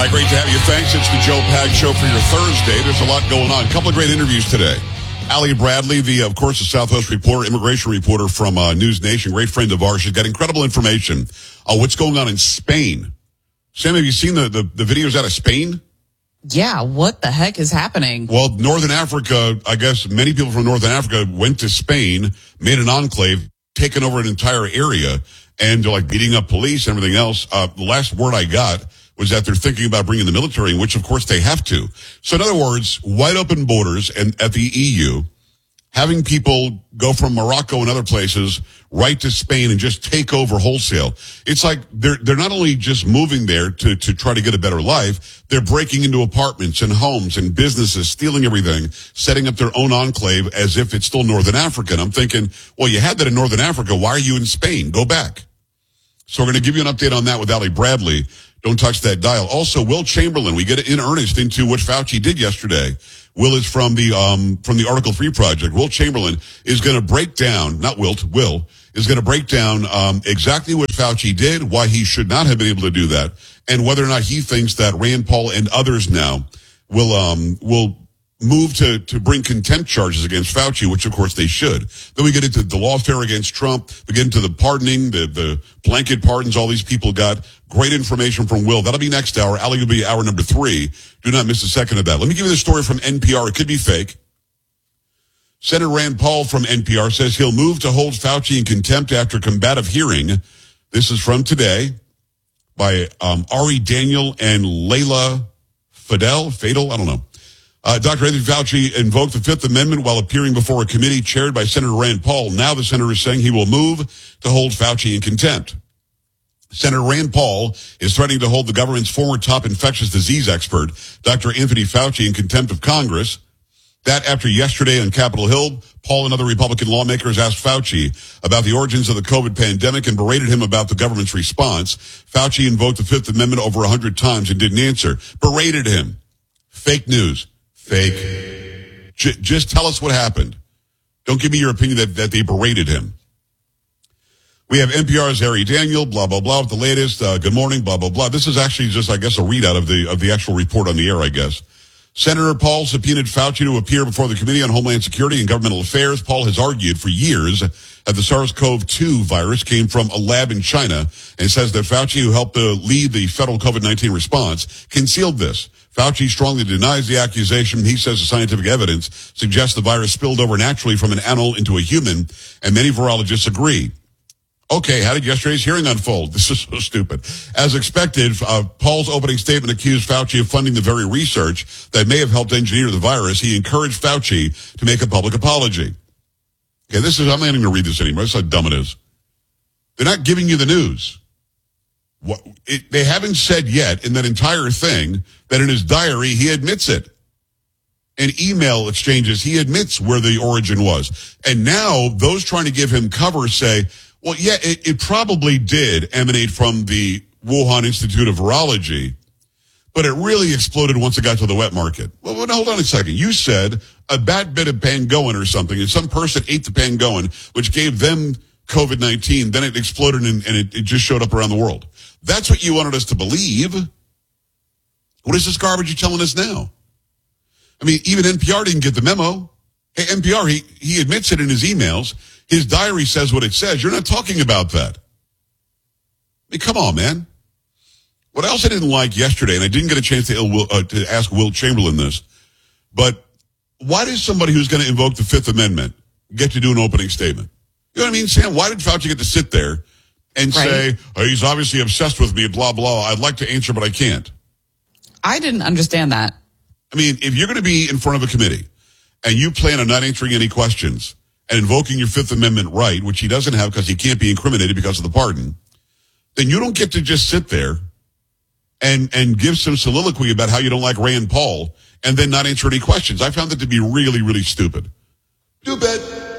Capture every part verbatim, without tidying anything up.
Hi, great to have you. Thanks. It's the Joe Pag Show for your Thursday. There's a lot going on. A couple of great interviews today. Allie Bradley, the, of course, the Southwest reporter, immigration reporter from uh, News Nation, great friend of ours. She's got incredible information on what's going on in Spain. Sam, have you seen the, the, the videos out of Spain? Yeah, what the heck is happening? Well, Northern Africa, I guess many people from Northern Africa went to Spain, made an enclave, taken over an entire area, and they're like beating up police and everything else. Uh, the last word I got was that they're thinking about bringing the military in, which of course they have to. So in other words, wide open borders and at the E U, having people go from Morocco and other places right to Spain and just take over wholesale. It's like they're they're not only just moving there to, to try to get a better life, they're breaking into apartments and homes and businesses, stealing everything, setting up their own enclave as if it's still Northern Africa. And I'm thinking, well, you had that in Northern Africa. Why are you in Spain? Go back. So we're going to give you an update on that with Allie Bradley. Don't touch that dial. Also, Will Chamberlain, we get in earnest into what Fauci did yesterday. Will is from the um from the Article three Project. Will Chamberlain is going to break down, not Wilt, Will, is going to break down um exactly what Fauci did, why he should not have been able to do that, and whether or not he thinks that Rand Paul and others now will um will move to, to bring contempt charges against Fauci, which of course they should. Then we get into the lawfare against Trump. We get into the pardoning, the, the blanket pardons all these people got. Great information from Will. That'll be next hour. Allie will be hour number three. Do not miss a second of that. Let me give you the story from N P R. It could be fake. Senator Rand Paul from N P R says he'll move to hold Fauci in contempt after combative hearing. This is from today by um, Ari Daniel and Layla Fadel. Fadel? I don't know. Uh, Doctor Anthony Fauci invoked the Fifth Amendment while appearing before a committee chaired by Senator Rand Paul. Now the senator is saying he will move to hold Fauci in contempt. Senator Rand Paul is threatening to hold the government's former top infectious disease expert, Doctor Anthony Fauci, in contempt of Congress. That after yesterday on Capitol Hill, Paul and other Republican lawmakers asked Fauci about the origins of the COVID pandemic and berated him about the government's response. Fauci invoked the Fifth Amendment over a hundred times and didn't answer. Berated him. Fake news. Fake. J- just tell us what happened. Don't give me your opinion that, that they berated him. We have N P R's Harry Daniel, blah, blah, blah, with the latest. Uh, good morning, blah, blah, blah. This is actually just, I guess, a readout of the of the actual report on the air, I guess. Senator Paul subpoenaed Fauci to appear before the Committee on Homeland Security and Governmental Affairs. Paul has argued for years that the SARS-C o V two virus came from a lab in China and says that Fauci, who helped uh, lead the federal COVID nineteen response, concealed this. Fauci strongly denies the accusation. He says the scientific evidence suggests the virus spilled over naturally from an animal into a human, and many virologists agree. Okay, how did yesterday's hearing unfold? This is so stupid. As expected, uh, Paul's opening statement accused Fauci of funding the very research that may have helped engineer the virus. He encouraged Fauci to make a public apology. Okay, this is, I'm not even going to read this anymore. That's how dumb it is. They're not giving you the news. What, it, they haven't said yet in that entire thing that in his diary he admits it. In email exchanges, he admits where the origin was. And now those trying to give him cover say, well, yeah, it, it probably did emanate from the Wuhan Institute of Virology, but it really exploded once it got to the wet market. Well, well hold on a second. You said a bad bit of pangolin or something, and some person ate the pangolin, which gave them COVID nineteen. Then it exploded and, and it, it just showed up around the world. That's what you wanted us to believe. What is this garbage you're telling us now? I mean, even N P R didn't get the memo. Hey, N P R, he, he admits it in his emails. His diary says what it says. You're not talking about that. I mean, come on, man. What else I didn't like yesterday, and I didn't get a chance to, Will, uh, to ask Will Chamberlain this, but why does somebody who's going to invoke the Fifth Amendment get to do an opening statement? You know what I mean, Sam? Why did Fauci get to sit there and right. say, oh, he's obviously obsessed with me, blah, blah. I'd like to answer, but I can't. I didn't understand that. I mean, if you're going to be in front of a committee and you plan on not answering any questions and invoking your Fifth Amendment right, which he doesn't have because he can't be incriminated because of the pardon, then you don't get to just sit there and, and give some soliloquy about how you don't like Rand Paul and then not answer any questions. I found that to be really, really stupid. Do bet.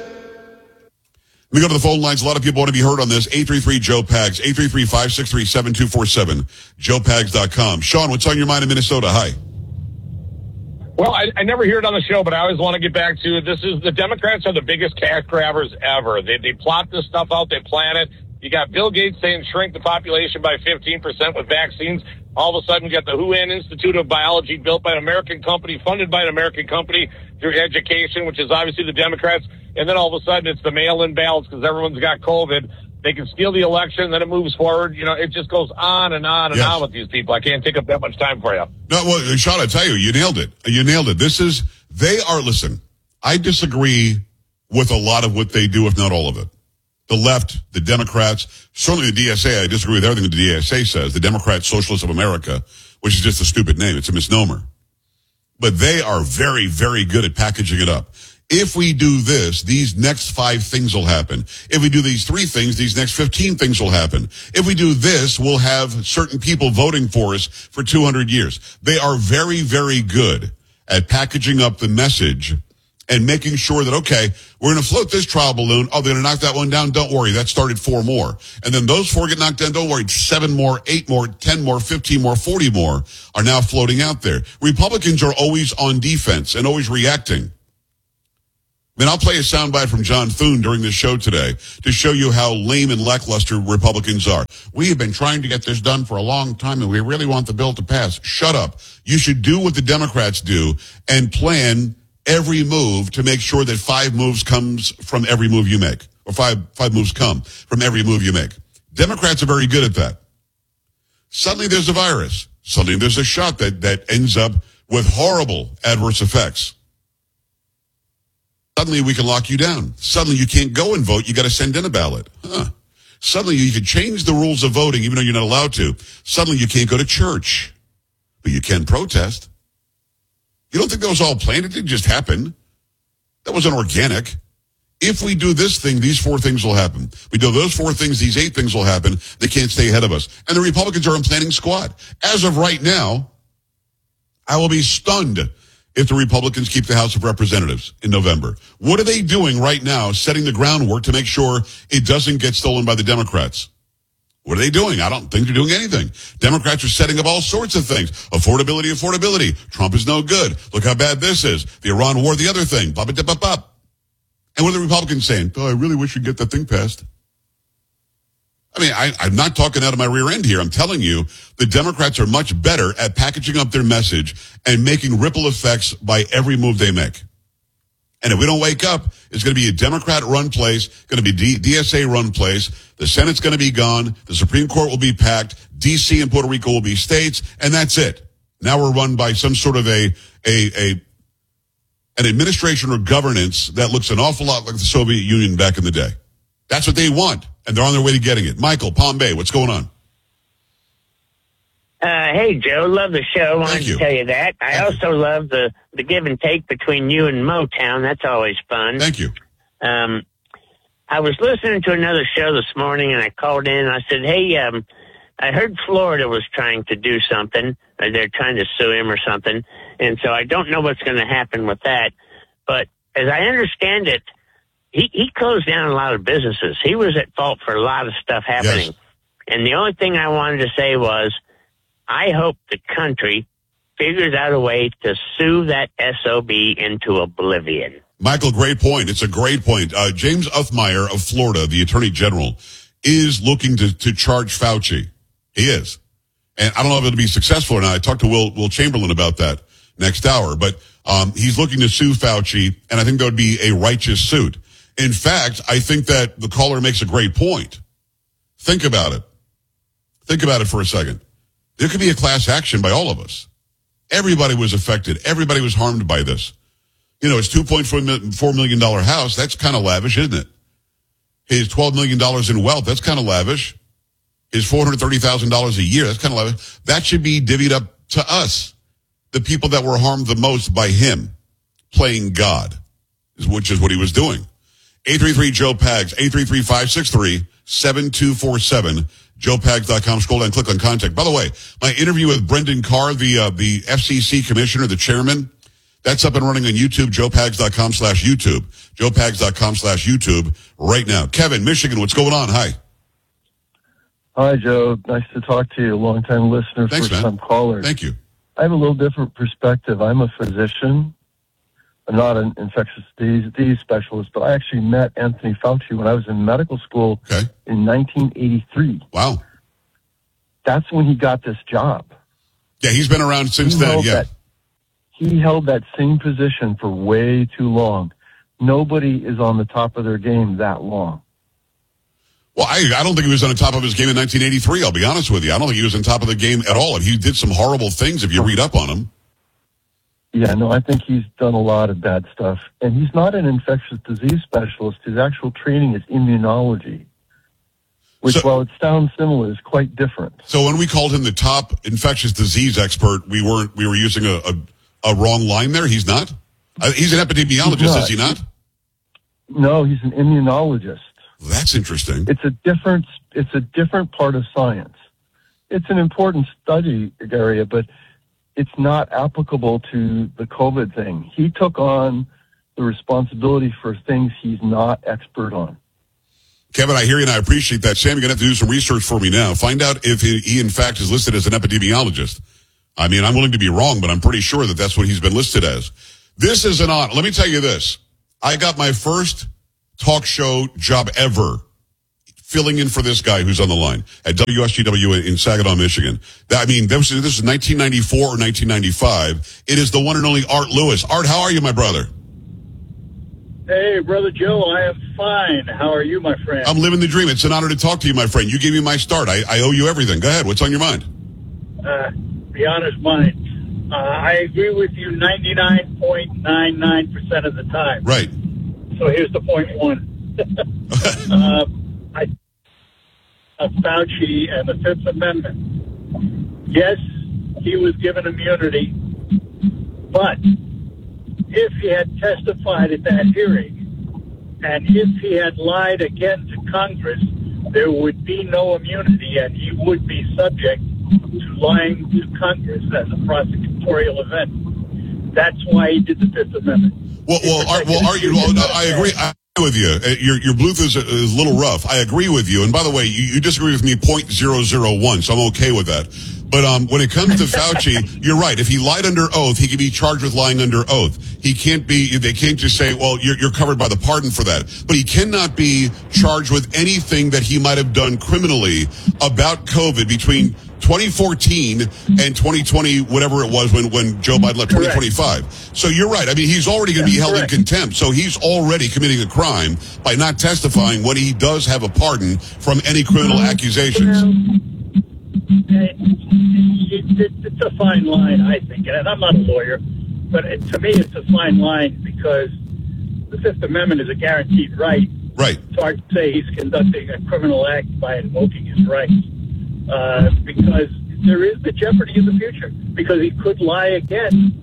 We go to the phone lines. A lot of people want to be heard on this. eight three three, Joe Pags, eight three three, five six three, seven two four seven, joe pags dot com. Sean, what's on your mind in Minnesota? Hi. Well, I, I never hear it on the show, but I always want to get back to this is the Democrats are the biggest cash grabbers ever. They they plot this stuff out. They plan it. You got Bill Gates saying shrink the population by fifteen percent with vaccines. All of a sudden, you got the Wuhan Institute of Biology built by an American company, funded by an American company through education, which is obviously the Democrats. And then all of a sudden, it's the mail-in ballots because everyone's got COVID. They can steal the election, then it moves forward. You know, it just goes on and on and yes. on with these people. I can't take up that much time for you. No, well, Sean, I tell you, you nailed it. You nailed it. This is, they are, listen, I disagree with a lot of what they do, if not all of it. The left, the Democrats, certainly the D S A, I disagree with everything the D S A says. The Democrat Socialists of America, which is just a stupid name. It's a misnomer. But they are very, very good at packaging it up. If we do this, these next five things will happen. If we do these three things, these next fifteen things will happen. If we do this, we'll have certain people voting for us for two hundred years. They are very, very good at packaging up the message and making sure that, okay, we're going to float this trial balloon. Oh, they're going to knock that one down. Don't worry. That started four more. And then those four get knocked down. Don't worry. Seven more, eight more, ten more, fifteen more, forty more are now floating out there. Republicans are always on defense and always reacting. I mean, I'll play a soundbite from John Thune during this show today to show you how lame and lackluster Republicans are. We have been trying to get this done for a long time, and we really want the bill to pass. Shut up. You should do what the Democrats do and plan every move to make sure that five moves comes from every move you make, or five five moves come from every move you make. Democrats are very good at that. Suddenly there's a virus. Suddenly there's a shot that, that ends up with horrible adverse effects. Suddenly we can lock you down. Suddenly you can't go and vote. You got to send in a ballot. Huh. Suddenly you can change the rules of voting even though you're not allowed to. Suddenly you can't go to church, but you can protest. You don't think that was all planned? It didn't just happen. That wasn't organic. If we do this thing, these four things will happen. We do those four things, these eight things will happen. They can't stay ahead of us. And the Republicans are in planning squad. As of right now, I will be stunned if the Republicans keep the House of Representatives in November. What are they doing right now, setting the groundwork to make sure it doesn't get stolen by the Democrats? What are they doing? I don't think they're doing anything. Democrats are setting up all sorts of things. Affordability, affordability. Trump is no good. Look how bad this is. The Iran war, the other thing. Bop, bop, bop, bop. And what are the Republicans saying? Oh, I really wish we'd get that thing passed. I mean, I, I'm not talking out of my rear end here. I'm telling you, the Democrats are much better at packaging up their message and making ripple effects by every move they make. And if we don't wake up, it's going to be a Democrat-run place, going to be D- DSA-run place. The Senate's going to be gone. The Supreme Court will be packed. D C and Puerto Rico will be states, and that's it. Now we're run by some sort of a a a an administration or governance that looks an awful lot like the Soviet Union back in the day. That's what they want, and they're on their way to getting it. Michael, Palm Bay, what's going on? Uh, hey, Joe, love the show. Wanted Thank you. to tell you that. I Thank also you. love the, the give and take between you and Motown. That's always fun. Thank you. Um, I was listening to another show this morning, and I called in, and I said, hey, um, I heard Florida was trying to do something, or they're trying to sue him or something, and so I don't know what's going to happen with that. But as I understand it, he, he closed down a lot of businesses. He was at fault for a lot of stuff happening. Yes. And the only thing I wanted to say was, I hope the country figures out a way to sue that S O B into oblivion. Michael, great point. It's a great point. Uh, James Uthmeyer of Florida, the Attorney General, is looking to, to charge Fauci. He is. And I don't know if it'll be successful or not. I talked to Will, Will Chamberlain about that next hour. But um, he's looking to sue Fauci, and I think that would be a righteous suit. In fact, I think that the caller makes a great point. Think about it. Think about it for a second. There could be a class action by all of us. Everybody was affected. Everybody was harmed by this. You know, his two point four million dollars house, that's kind of lavish, isn't it? His twelve million dollars in wealth, that's kind of lavish. His four hundred thirty thousand dollars a year, that's kind of lavish. That should be divvied up to us, the people that were harmed the most by him playing God, which is what he was doing. eight three three Joe Pags, eight three three, five six three, seven two four seven. joe pags dot com. Scroll down, click on contact. By the way, my interview with Brendan Carr, the uh, the F C C commissioner, the chairman, that's up and running on YouTube, joe pags dot com slash YouTube. joe pags dot com slash YouTube right now. Kevin, Michigan, what's going on? Hi. Hi, Joe. Nice to talk to you. Long-time listener, Thanks, first-time man. caller. Thank you. I have a little different perspective. I'm a physician. I'm not an infectious disease, disease specialist, but I actually met Anthony Fauci when I was in medical school Okay. in nineteen eighty-three. Wow. That's when he got this job. Yeah, he's been around since He then, held yeah. that- He held that same position for way too long. Nobody is on the top of their game that long. Well, I, I don't think he was on the top of his game in nineteen eighty-three, I'll be honest with you. I don't think he was on top of the game at all. And he did some horrible things if you read up on him. Yeah, no, I think he's done a lot of bad stuff. And he's not an infectious disease specialist. His actual training is immunology, which, So- while it sounds similar, is quite different. So when we called him the top infectious disease expert, we weren't, we were using a, a, a wrong line there. He's not? Uh, he's an epidemiologist, He's not. is he not? No, he's an immunologist. That's interesting. It's a different, it's a different part of science. It's an important study area, but it's not applicable to the COVID thing. He took on the responsibility for things he's not expert on. Kevin, I hear you and I appreciate that. Sam, you're going to have to do some research for me now. Find out if he, he in fact is listed as an epidemiologist. I mean, I'm willing to be wrong, but I'm pretty sure that that's what he's been listed as. This is an honor. Let me tell you this. I got my first talk show job ever filling in for this guy who's on the line at W S G W in Saginaw, Michigan. I mean, this was, this is nineteen ninety-four or nineteen ninety-five. It is the one and only Art Lewis. Art, how are you, my brother? Hey, Brother Joe, I am fine. How are you, my friend? I'm living the dream. It's an honor to talk to you, my friend. You gave me my start. I, I owe you everything. Go ahead. What's on your mind? Uh, be honest, mine. Uh, I agree with you ninety-nine point nine nine percent of the time. Right. So here's the point one. uh, I of Fauci and the Fifth Amendment. Yes, he was given immunity, but if he had testified at that hearing, and if he had lied again to Congress, there would be no immunity, and he would be subject to lying to Congress as a prosecutorial event. That's why he did the Fifth Amendment. Well, well, Art, well, Art, you, well, no, I agree. I agree with you. Uh, Your your Bluetooth is, is a little rough. I agree with you. And by the way, you, you disagree with me zero point zero zero one, so I'm okay with that. But um, when it comes to Fauci, you're right. If he lied under oath, he can be charged with lying under oath. He can't be. They can't just say, "Well, you're, you're covered by the pardon for that." But he cannot be charged with anything that he might have done criminally about COVID between twenty fourteen and twenty twenty, whatever it was when, when Joe Biden left, twenty twenty-five. So you're right. I mean, he's already going to be held correct. in contempt. So he's already committing a crime by not testifying when he does have a pardon from any criminal accusations. It, it, it's a fine line, I think, and I'm not a lawyer, but it, to me, it's a fine line because the Fifth Amendment is a guaranteed right. Right. It's hard to say he's conducting a criminal act by invoking his rights, uh, because there is the jeopardy in the future, because he could lie again.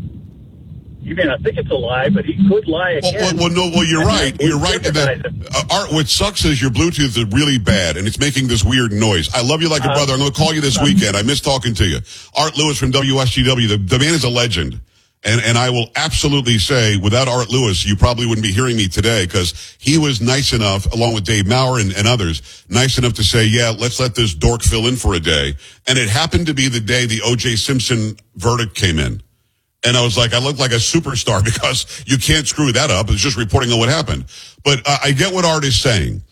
You may not think it's a lie, but he could lie Well, again. well, well, no, well, you're And right. that would You're right. in jeopardize That, him. uh, Art, what sucks is your Bluetooth is really bad, and it's making this weird noise. I love you like a Uh, brother. I'm going to call you this weekend. I miss talking to you. Art Lewis from W S G W. The, the man is a legend. And, and I will absolutely say, without Art Lewis, you probably wouldn't be hearing me today, because he was nice enough, along with Dave Maurer and, and others, nice enough to say, yeah, let's let this dork fill in for a day. And it happened to be the day the O J Simpson verdict came in. And I was like, I look like a superstar because you can't screw that up. It's just reporting on what happened. But uh, I get what Art is saying.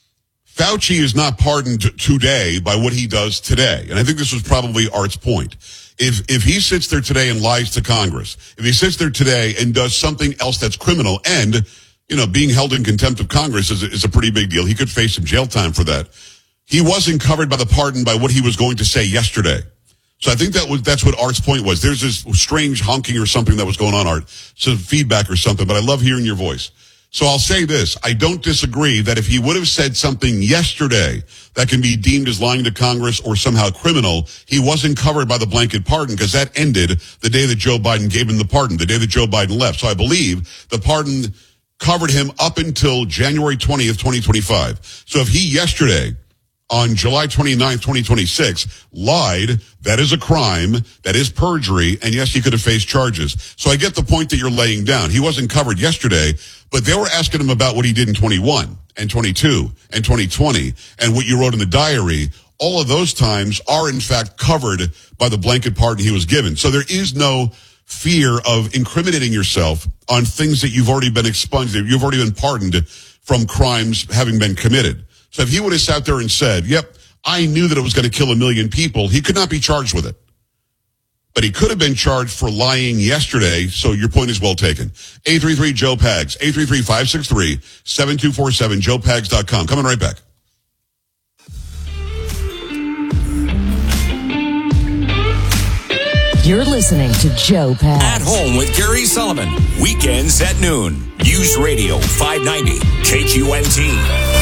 Fauci is not pardoned t- today by what he does today. And I think this was probably Art's point. If, if he sits there today and lies to Congress, if he sits there today and does something else that's criminal, and, you know, being held in contempt of Congress is, is a pretty big deal. He could face some jail time for that. He wasn't covered by the pardon by what he was going to say yesterday. So I think that was, that's what Art's point was. There's this strange honking or something that was going on, Art. Some feedback or something, but I love hearing your voice. So I'll say this. I don't disagree that if he would have said something yesterday that can be deemed as lying to Congress or somehow criminal, he wasn't covered by the blanket pardon, because that ended the day that Joe Biden gave him the pardon, the day that Joe Biden left. So I believe the pardon covered him up until January twentieth, twenty twenty-five. So if he yesterday, on July twenty-ninth, twenty twenty-six, lied, that is a crime, that is perjury, and yes, he could have faced charges. So I get the point that you're laying down. He wasn't covered yesterday, but they were asking him about what he did in twenty-one and twenty-two and twenty twenty and what you wrote in the diary. All of those times are in fact covered by the blanket pardon he was given. So there is no fear of incriminating yourself on things that you've already been expunged, that you've already been pardoned from crimes having been committed. So if he would have sat there and said, yep, I knew that it was going to kill a million people, he could not be charged with it. but he could have been charged for lying yesterday. So your point is well taken. eight three three Joe Pags, eight three three, five six three, seven two four seven, joe pags dot com. Coming right back. You're listening to Joe Pags. At Home with Gary Sullivan. Weekends at noon. News Radio five ninety K Q N T.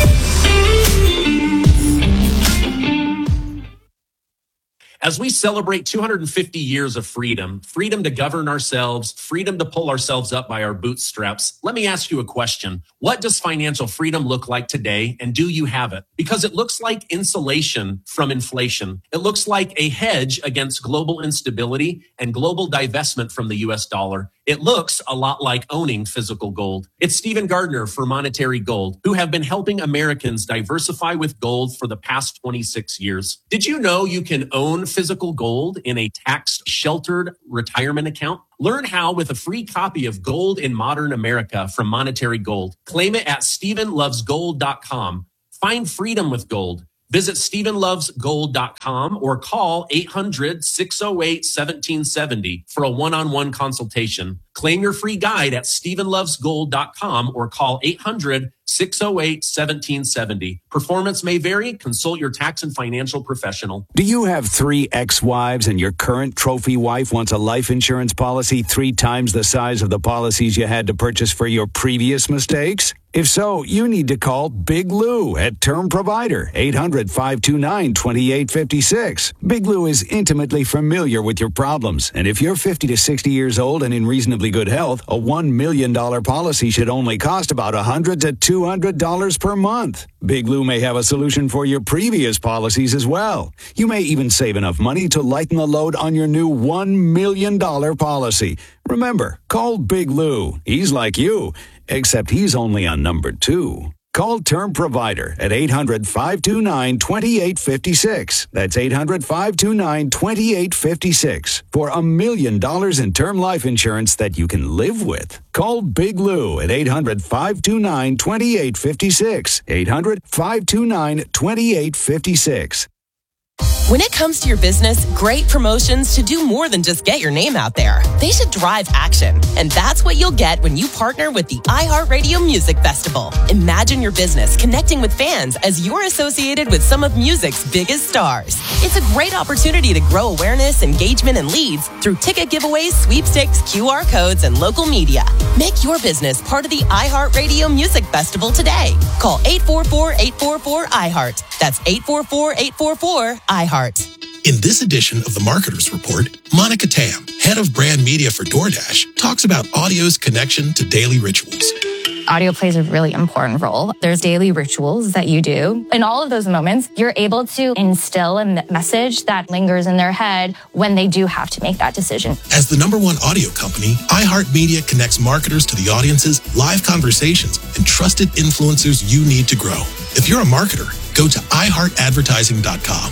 As we celebrate two hundred fifty years of freedom, freedom to govern ourselves, freedom to pull ourselves up by our bootstraps, let me ask you a question. What does financial freedom look like today, and do you have it? Because it looks like insulation from inflation. It looks like a hedge against global instability and global divestment from the U S dollar. It looks a lot like owning physical gold. It's Stephen Gardner for Monetary Gold, who have been helping Americans diversify with gold for the past twenty-six years. Did you know you can own physical gold in a tax-sheltered retirement account? Learn how with a free copy of Gold in Modern America from Monetary Gold. Claim it at stephen loves gold dot com. Find freedom with gold. Visit stephen loves gold dot com or call eight hundred, six oh eight, one seven seven oh for a one-on-one consultation. Claim your free guide at stephen loves gold dot com or call eight hundred, six oh eight, one seven seven oh. Performance may vary. Consult your tax and financial professional. Do you have three ex-wives and your current trophy wife wants a life insurance policy three times the size of the policies you had to purchase for your previous mistakes? If so, you need to call Big Lou at Term Provider, eight hundred, five two nine, two eight five six. Big Lou is intimately familiar with your problems, and if you're fifty to sixty years old and in reasonably good health, a one million dollars policy should only cost about one hundred to two hundred dollars per month. Big Lou may have a solution for your previous policies as well. You may even save enough money to lighten the load on your new one million dollars policy. Remember, call Big Lou. He's like you, except he's only on number two. Call Term Provider at eight hundred, five two nine, two eight five six. That's eight hundred, five two nine, two eight five six for a million dollars in term life insurance that you can live with. Call Big Lou at eight hundred, five two nine, two eight five six. eight hundred, five two nine, two eight five six. When it comes to your business, great promotions should do more than just get your name out there. They should drive action. And that's what you'll get when you partner with the iHeartRadio Music Festival. Imagine your business connecting with fans as you're associated with some of music's biggest stars. It's a great opportunity to grow awareness, engagement, and leads through ticket giveaways, sweepstakes, Q R codes, and local media. Make your business part of the iHeartRadio Music Festival today. Call eight four four, eight four four, I heart. That's eight four four, eight four four, I heart. In this edition of the Marketers Report, Monica Tam, head of brand media for DoorDash, talks about audio's connection to daily rituals. Audio plays a really important role. There's daily rituals that you do. In all of those moments, you're able to instill a message that lingers in their head when they do have to make that decision. As the number one audio company, iHeartMedia connects marketers to the audiences, live conversations, and trusted influencers you need to grow. If you're a marketer, go to i heart advertising dot com.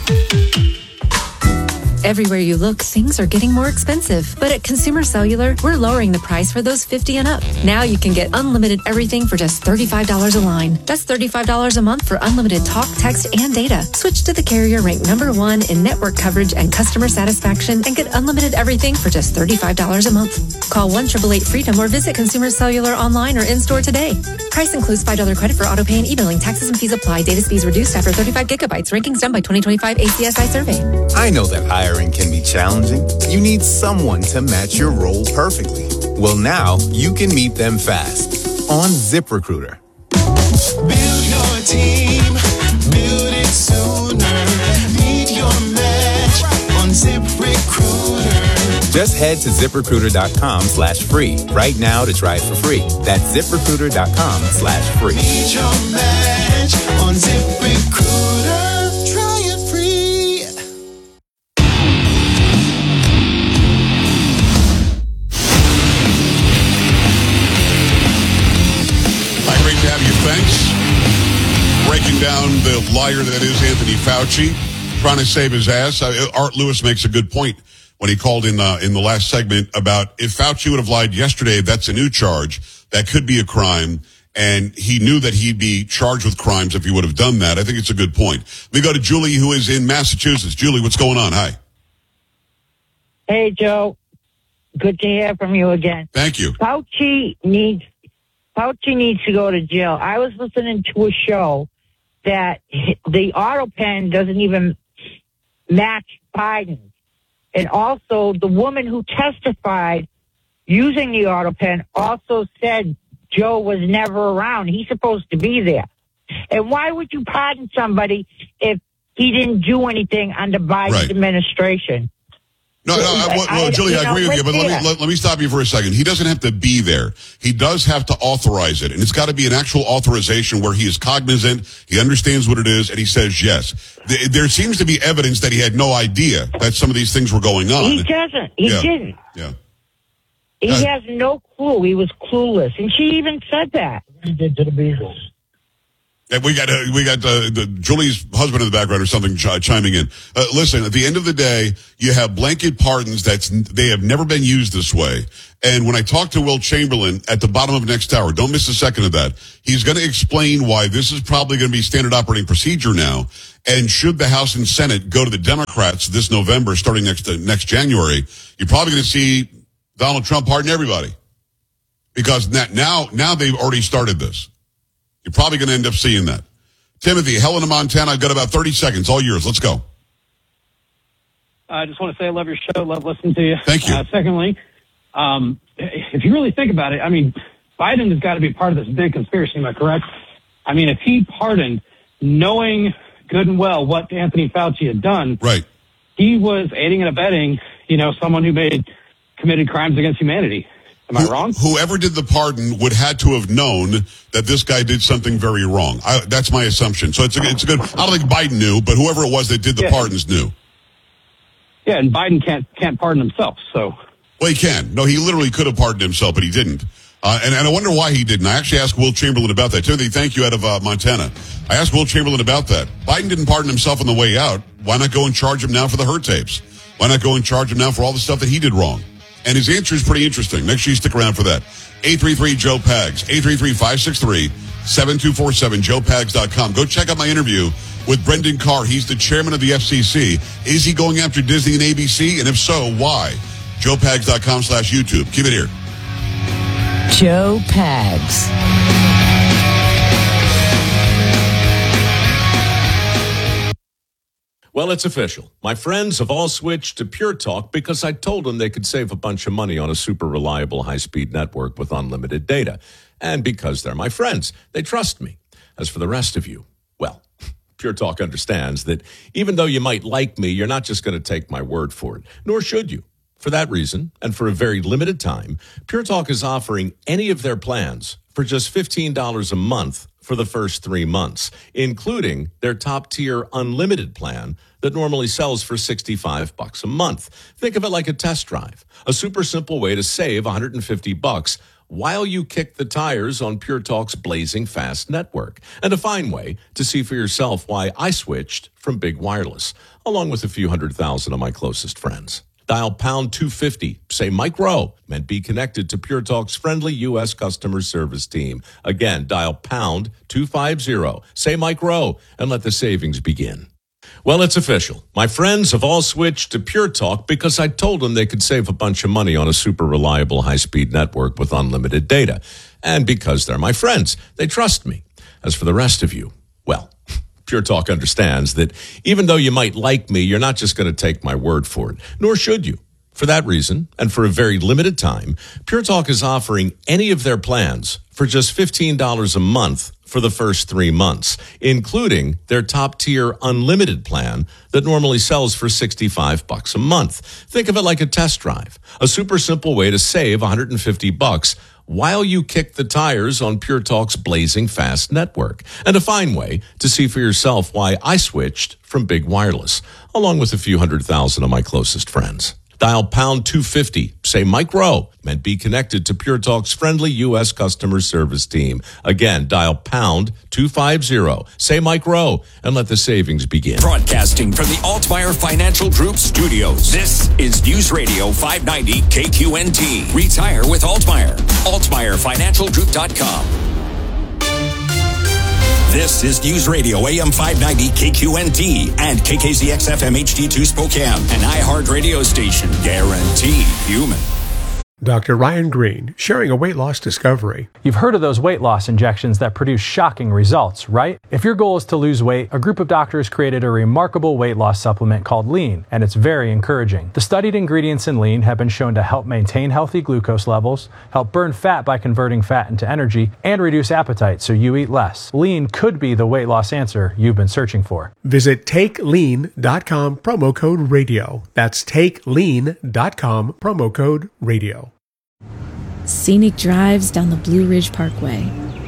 Everywhere you look, things are getting more expensive. But at Consumer Cellular, we're lowering the price for those fifty and up. Now you can get unlimited everything for just thirty-five dollars a line. That's thirty-five dollars a month for unlimited talk, text, and data. Switch to the carrier ranked number one in network coverage and customer satisfaction and get unlimited everything for just thirty-five dollars a month. Call one eight eight eight freedom or visit Consumer Cellular online or in-store today. Price includes five dollars credit for auto pay and e-billing. Taxes and fees apply. Data speeds reduced after thirty-five gigabytes. Rankings done by twenty twenty-five A C S I survey. I know that hiring can be challenging. You need someone to match your role perfectly. Well, now you can meet them fast on ZipRecruiter. Build your team, build it sooner. Meet your match on ZipRecruiter. Just head to ZipRecruiter.com slash free right now to try it for free. That's ZipRecruiter.com slash free. Meet your match on ZipRecruiter. Try it free. To have you, thanks. Breaking down the liar that is Anthony Fauci, trying to save his ass. Uh, Art Lewis makes a good point when he called in uh, in the last segment about if Fauci would have lied yesterday, that's a new charge. That could be a crime. And he knew that he'd be charged with crimes if he would have done that. I think it's a good point. We go to Julie, who is in Massachusetts. Julie, what's going on? Hi. Hey, Joe. Good to hear from you again. Thank you. Fauci needs Fauci needs to go to jail. I was listening to a show that the auto pen doesn't even match Biden. And also, the woman who testified using the auto pen also said Joe was never around. He's supposed to be there. And why would you pardon somebody if he didn't do anything under Biden's Right. administration? No, no, I, well, well, Julie, I agree with you, but let me let, let me stop you for a second. He doesn't have to be there. He does have to authorize it, and it's got to be an actual authorization where he is cognizant, he understands what it is, and he says yes. There, there seems to be evidence that he had no idea that some of these things were going on. He doesn't. He Yeah. didn't. Yeah. He Uh, has no clue. He was clueless, and she even said that. He did to the Beatles. And we got uh, we got uh, the Julie's husband in the background or something ch- chiming in. Uh, listen, at the end of the day, you have blanket pardons that's they have never been used this way. And when I talked to Will Chamberlain at the bottom of next hour, don't miss a second of that. He's going to explain why this is probably going to be standard operating procedure now. And should the House and Senate go to the Democrats this November, starting next uh, next January, you're probably going to see Donald Trump pardon everybody because now now they've already started this. You're probably going to end up seeing that. Timothy, Helena, Montana, I've got about thirty seconds. All yours. Let's go. I just want to say I love your show. Love listening to you. Thank you. Uh, secondly, um, if you really think about it, I mean, Biden has got to be part of this big conspiracy. Am I correct? I mean, if he pardoned, knowing good and well what Anthony Fauci had done, right? He was aiding and abetting, you know, someone who made committed crimes against humanity. Am I wrong? Whoever did the pardon would had to have known that this guy did something very wrong. I, that's my assumption. So it's a, it's a good. I don't think Biden knew, but whoever it was that did the Yeah. pardons knew. Yeah, and Biden can't can't pardon himself. So, well, he can. No, he literally could have pardoned himself, but he didn't. Uh, and, and I wonder why he didn't. I actually asked Will Chamberlain about that. Timothy, thank you out of uh, Montana. I asked Will Chamberlain about that. Biden didn't pardon himself on the way out. Why not go and charge him now for the hurt tapes? Why not go and charge him now for all the stuff that he did wrong? And his answer is pretty interesting. Make sure you stick around for that. eight three three, Joe Pags. eight three three, five six three, seven two four seven, joe pags dot com. Go check out my interview with Brendan Carr. He's the chairman of the F C C. Is he going after Disney and A B C? And if so, why? joe pags dot com slash YouTube. Keep it here. Joe Pags. Well, it's official. My friends have all switched to Pure Talk because I told them they could save a bunch of money on a super reliable high-speed network with unlimited data. And because they're my friends, they trust me. As for the rest of you, well, Pure Talk understands that even though you might like me, you're not just going to take my word for it, nor should you. For that reason, and for a very limited time, Pure Talk is offering any of their plans for just fifteen dollars a month for the first three months, including their top-tier unlimited plan that normally sells for sixty-five bucks a month. Think of it like a test drive, a super simple way to save one hundred fifty bucks while you kick the tires on Pure Talk's blazing fast network, and a fine way to see for yourself why I switched from Big Wireless, along with a few hundred thousand of my closest friends. Dial pound two fifty, say Mike Rowe, and be connected to Pure Talk's friendly U S customer service team. Again, dial pound two fifty, say Mike Rowe, and let the savings begin. Well, it's official. My friends have all switched to Pure Talk because I told them they could save a bunch of money on a super reliable high-speed network with unlimited data. And because they're my friends, they trust me. As for the rest of you, well, Pure Talk understands that even though you might like me, you're not just going to take my word for it, nor should you. For that reason, and for a very limited time, Pure Talk is offering any of their plans for just fifteen dollars a month for the first three months, including their top-tier unlimited plan that normally sells for sixty-five bucks a month. Think of it like a test drive, a super simple way to save one hundred fifty bucks while you kick the tires on Pure Talk's blazing fast network, and a fine way to see for yourself why I switched from Big Wireless, along with a few hundred thousand of my closest friends. Dial pound two fifty, say Mike Rowe, and be connected to Pure Talk's friendly U S customer service team. Again, dial pound two fifty, say Mike Rowe, and let the savings begin. Broadcasting from the Altmeyer Financial Group studios. This is News Radio five ninety K Q N T. Retire with Altmeyer. Altmeyer Financial Group dot com. This is News Radio A M five ninety K Q N T and K K Z X F M H D two Spokane, an iHeart radio station. Guaranteed human. Doctor Ryan Green, sharing a weight loss discovery. You've heard of those weight loss injections that produce shocking results, right? If your goal is to lose weight, a group of doctors created a remarkable weight loss supplement called Lean, and it's very encouraging. The studied ingredients in Lean have been shown to help maintain healthy glucose levels, help burn fat by converting fat into energy, and reduce appetite so you eat less. Lean could be the weight loss answer you've been searching for. Visit take lean dot com, promo code radio. That's take lean dot com, promo code radio. Scenic drives down the Blue Ridge Parkway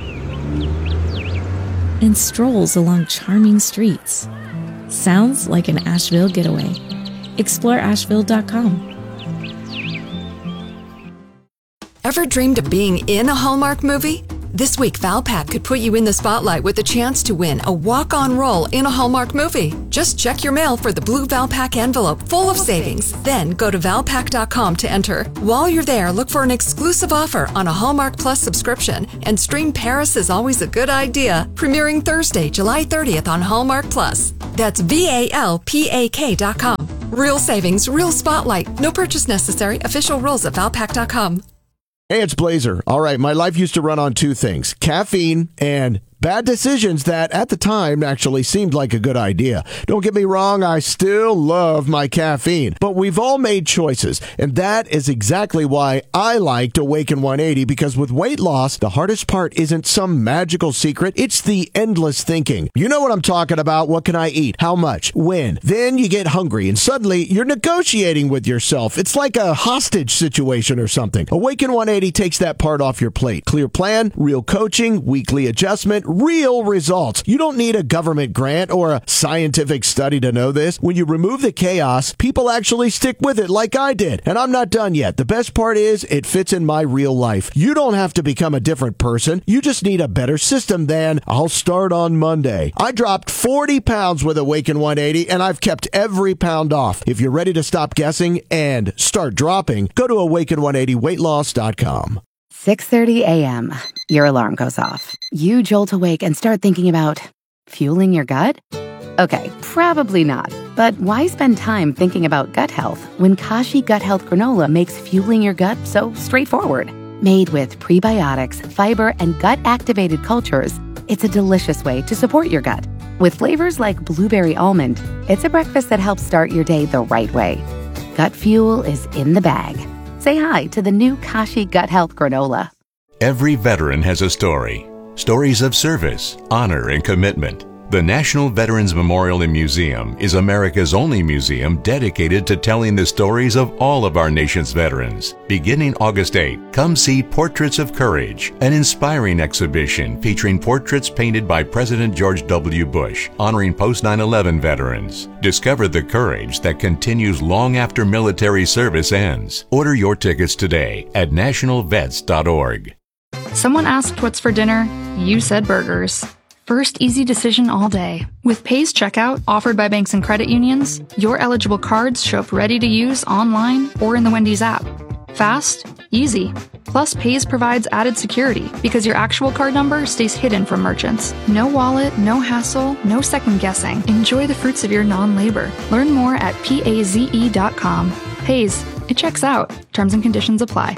and strolls along charming streets. Sounds like an Asheville getaway. Explore asheville dot com. Ever dreamed of being in a Hallmark movie? This week, Valpak could put you in the spotlight with the chance to win a walk-on role in a Hallmark movie. Just check your mail for the blue Valpak envelope full of savings. Then go to valpak dot com to enter. While you're there, look for an exclusive offer on a Hallmark Plus subscription. And stream Paris is Always a Good Idea, premiering Thursday, July thirtieth on Hallmark Plus. That's V A L P A K dot com. Real savings, real spotlight. No purchase necessary. Official rules at valpak dot com. Hey, it's Blazer. All right, my life used to run on two things, caffeine and bad decisions that at the time actually seemed like a good idea. Don't get me wrong, I still love my caffeine, but we've all made choices, and that is exactly why I liked Awaken one eighty, because with weight loss, the hardest part isn't some magical secret, it's the endless thinking. You know what I'm talking about. What can I eat? How much? When? Then you get hungry, and suddenly you're negotiating with yourself. It's like a hostage situation or something. Awaken one eighty takes that part off your plate. Clear plan, real coaching, weekly adjustment, real results. You don't need a government grant or a scientific study to know this. When you remove the chaos, people actually stick with it like I did. And I'm not done yet. The best part is it fits in my real life. You don't have to become a different person. You just need a better system than I'll start on Monday. I dropped forty pounds with Awaken one eighty and I've kept every pound off. If you're ready to stop guessing and start dropping, go to awaken one eighty weight loss dot com. six thirty a.m. Your alarm goes off. You jolt awake and start thinking about fueling your gut? Okay, probably not. But why spend time thinking about gut health when Kashi Gut Health Granola makes fueling your gut so straightforward? Made with prebiotics, fiber, and gut-activated cultures, it's a delicious way to support your gut. With flavors like blueberry almond, it's a breakfast that helps start your day the right way. Gut fuel is in the bag. Say hi to the new Kashi Gut Health Granola. Every veteran has a story. Stories of service, honor, and commitment. The National Veterans Memorial and Museum is America's only museum dedicated to telling the stories of all of our nation's veterans. Beginning August eighth, come see Portraits of Courage, an inspiring exhibition featuring portraits painted by President George W. Bush, honoring post nine eleven veterans. Discover the courage that continues long after military service ends. Order your tickets today at national vets dot org. Someone asked what's for dinner. You said burgers. First easy decision all day. With Pays Checkout, offered by banks and credit unions, your eligible cards show up ready to use online or in the Wendy's app. Fast, easy. Plus, Pays provides added security because your actual card number stays hidden from merchants. No wallet, no hassle, no second guessing. Enjoy the fruits of your non-labor. Learn more at paze dot com. Pays, it checks out. Terms and conditions apply.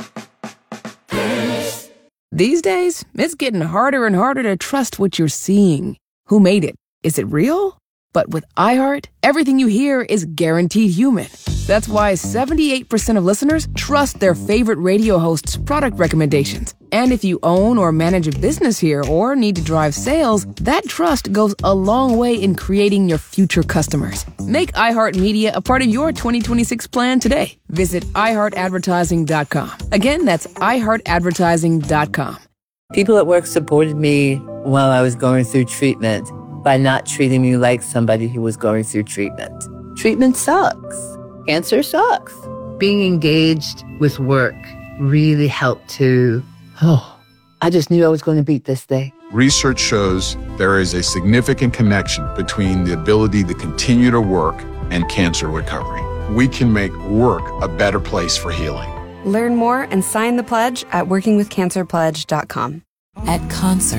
These days, it's getting harder and harder to trust what you're seeing. Who made it? Is it real? But with iHeart, everything you hear is guaranteed human. That's why seventy-eight percent of listeners trust their favorite radio host's product recommendations. And if you own or manage a business here or need to drive sales, that trust goes a long way in creating your future customers. Make iHeartMedia a part of your twenty twenty-six plan today. Visit i heart advertising dot com. Again, that's i heart advertising dot com. People at work supported me while I was going through treatment by not treating me like somebody who was going through treatment. Treatment sucks. Cancer sucks. Being engaged with work really helped to, oh, I just knew I was going to beat this thing. Research shows there is a significant connection between the ability to continue to work and cancer recovery. We can make work a better place for healing. Learn more and sign the pledge at working with cancer pledge dot com. At concerts,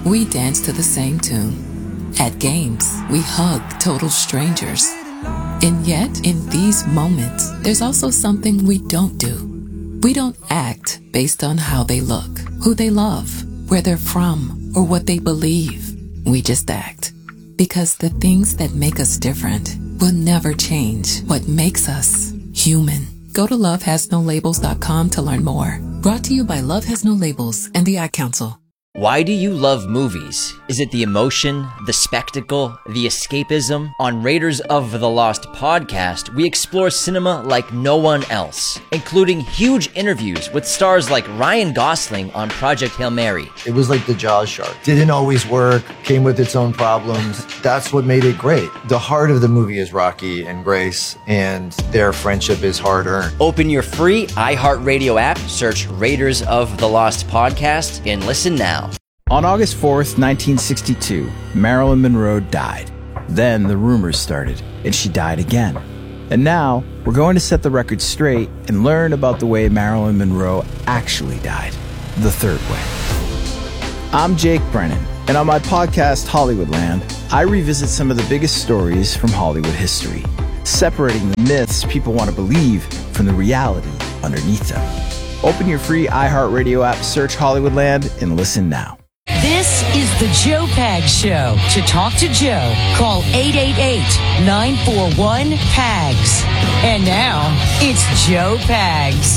we dance to the same tune. At games, we hug total strangers. And yet, in these moments, there's also something we don't do. We don't act based on how they look, who they love, where they're from, or what they believe. We just act. Because the things that make us different will never change what makes us human. Go to love has no labels dot com to learn more. Brought to you by Love Has No Labels and the Ad Council. Why do you love movies? Is it the emotion, the spectacle, the escapism? On Raiders of the Lost podcast, we explore cinema like no one else, including huge interviews with stars like Ryan Gosling on Project Hail Mary. It was like the Jaws shark. Didn't always work, came with its own problems. That's what made it great. The heart of the movie is Rocky and Grace, and their friendship is hard-earned. Open your free iHeartRadio app, search Raiders of the Lost podcast, and listen now. On August fourth, nineteen sixty-two, Marilyn Monroe died. Then the rumors started, and she died again. And now, we're going to set the record straight and learn about the way Marilyn Monroe actually died, the third way. I'm Jake Brennan, and on my podcast, Hollywoodland, I revisit some of the biggest stories from Hollywood history, separating the myths people want to believe from the reality underneath them. Open your free iHeartRadio app, search Hollywoodland, and listen now. This is the Joe Pags Show. To talk to Joe, call eight eight eight, nine four one, P A G S. And now, it's Joe Pags.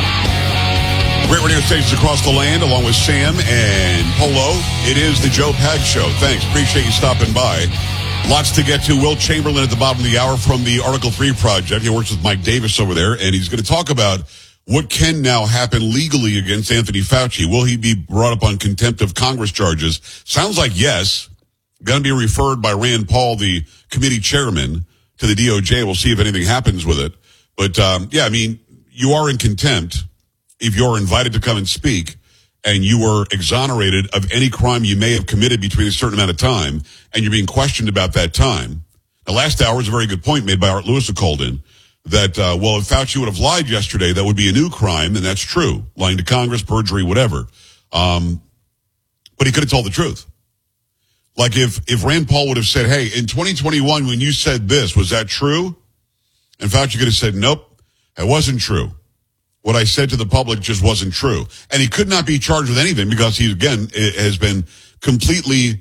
Great radio stations across the land, along with Sam and Polo. It is the Joe Pags Show. Thanks. Appreciate you stopping by. Lots to get to. Will Chamberlain at the bottom of the hour from the Article three Project. He works with Mike Davis over there, and he's going to talk about what can now happen legally against Anthony Fauci. Will he be brought up on contempt of Congress charges? Sounds like yes. Going to be referred by Rand Paul, the committee chairman, to the D O J. We'll see if anything happens with it. But, um, yeah, I mean, you are in contempt if you're invited to come and speak and you were exonerated of any crime you may have committed between a certain amount of time and you're being questioned about that time. The last hour is a very good point made by Art Lewis, who called in. That, uh, well, if Fauci would have lied yesterday, that would be a new crime, and that's true. Lying to Congress, perjury, whatever. Um, but he could have told the truth. Like if, if Rand Paul would have said, hey, in twenty twenty-one, when you said this, was that true? And Fauci could have said, nope, it wasn't true. What I said to the public just wasn't true. And he could not be charged with anything because he, again, has been completely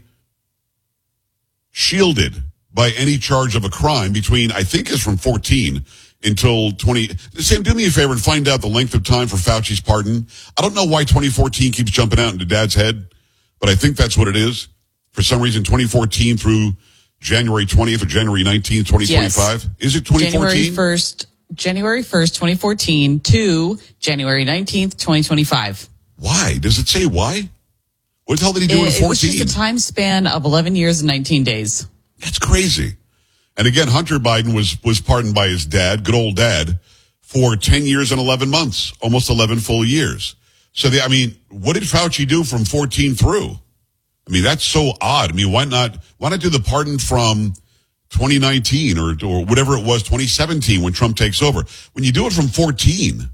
shielded by any charge of a crime between, I think is from fourteen until twenty. Sam, do me a favor and find out the length of time for Fauci's pardon. I don't know why twenty fourteen keeps jumping out into Dad's head, but I think that's what it is. For some reason, twenty fourteen through January twentieth or January nineteenth, twenty twenty-five. Yes. Is it twenty fourteen? January first, January first, twenty fourteen to January nineteenth, twenty twenty-five. Why? Does it say why? What the hell did he do it, in fourteen? It was just a time span of eleven years and nineteen days. That's crazy. And again, Hunter Biden was, was pardoned by his dad, good old dad, for ten years and eleven months, almost eleven full years. So, the, I mean, what did Fauci do from fourteen through? I mean, that's so odd. I mean, why not, why not do the pardon from twenty nineteen or, or whatever it was, twenty seventeen when Trump takes over? When you do it from fourteen,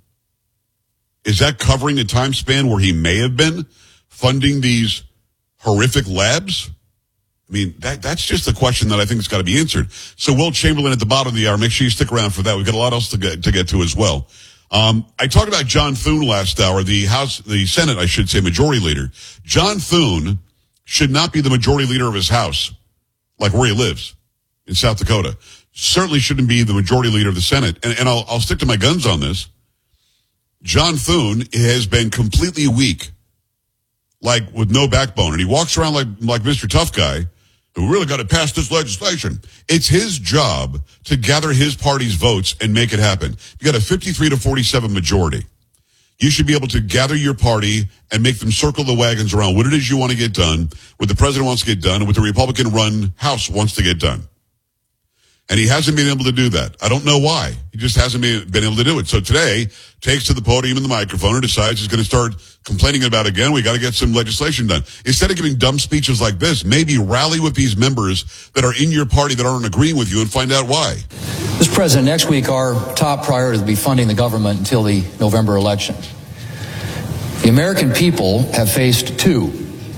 is that covering a time span where he may have been funding these horrific labs? I mean, that that's just the question that I think has got to be answered. So Will Chamberlain at the bottom of the hour, make sure you stick around for that. We've got a lot else to get to, get to as well. Um, I talked about John Thune last hour, the House, the Senate, I should say, majority leader. John Thune should not be the majority leader of his House, like where he lives in South Dakota. Certainly shouldn't be the majority leader of the Senate. And, and I'll, I'll stick to my guns on this. John Thune has been completely weak, like with no backbone. And he walks around like, like Mister Tough Guy, who really got to pass this legislation. It's his job to gather his party's votes and make it happen. You got a fifty-three to forty-seven majority. You should be able to gather your party and make them circle the wagons around what it is you want to get done, what the president wants to get done, and what the Republican-run House wants to get done. And he hasn't been able to do that. I don't know why. He just hasn't been, been able to do it. So today, takes to the podium and the microphone and decides he's going to start complaining about it again. We got to get some legislation done. Instead of giving dumb speeches like this, maybe rally with these members that are in your party that aren't agreeing with you and find out why. Mister President, next week our top priority will be funding the government until the November election. The American people have faced two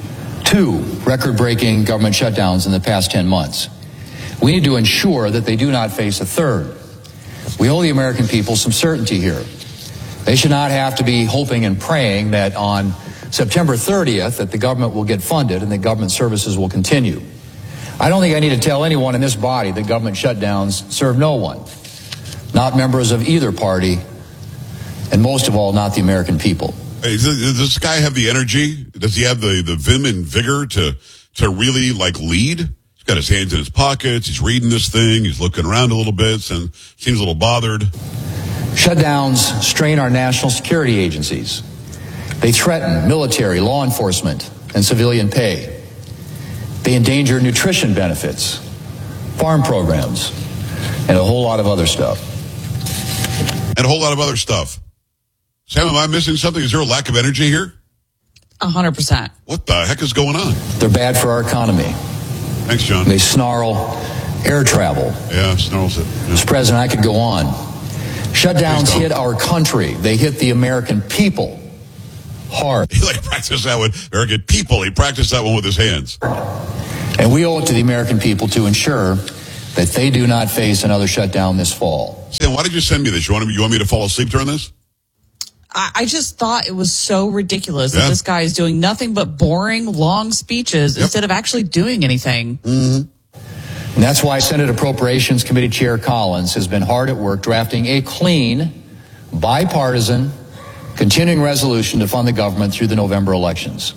two record-breaking government shutdowns in the past ten months. We need to ensure that they do not face a third. We owe the American people some certainty here. They should not have to be hoping and praying that on September thirtieth that the government will get funded and that government services will continue. I don't think I need to tell anyone in this body that government shutdowns serve no one, not members of either party, and most of all, not the American people. Hey, does this guy have the energy? Does he have the, the vim and vigor to to really, like, lead? He's got his hands in his pockets. He's reading this thing. He's looking around a little bit and seems a little bothered. Shutdowns strain our national security agencies. They threaten military, law enforcement, and civilian pay. They endanger nutrition benefits, farm programs, and a whole lot of other stuff. And a whole lot of other stuff. Sam, am I missing something? Is there a lack of energy here? A hundred percent. What the heck is going on? They're bad for our economy. Thanks, John. They snarl air travel. Yeah, snarls it. Yeah. Mister President, I could go on. Shutdowns hit our country. They hit the American people hard. He like practiced that one. American people. He practiced that one with his hands. And we owe it to the American people to ensure that they do not face another shutdown this fall. Sam, why did you send me this? You want me, you want me to fall asleep during this? I, I just thought it was so ridiculous Yeah. that this guy is doing nothing but boring, long speeches Yep. instead of actually doing anything. Mm-hmm. And that's why Senate Appropriations Committee Chair Collins has been hard at work drafting a clean, bipartisan, continuing resolution to fund the government through the November elections.